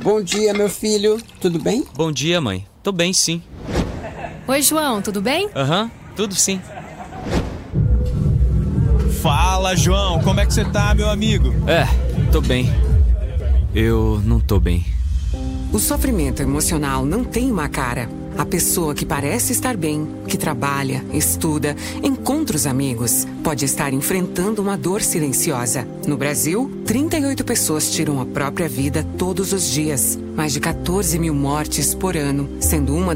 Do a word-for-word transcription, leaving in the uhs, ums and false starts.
Bom dia, meu filho. Tudo bem? Bom dia, mãe. Tô bem, sim. Oi, João, tudo bem? Aham, uhum, tudo sim. Fala, João. Como é que você tá, meu amigo? É, tô bem. Eu não tô bem. O sofrimento emocional não tem uma cara. A pessoa que parece estar bem, que trabalha, estuda, encontra os amigos, pode estar enfrentando uma dor silenciosa. No Brasil, trinta e oito pessoas tiram a própria vida todos os dias. Mais de quatorze mil mortes por ano, sendo uma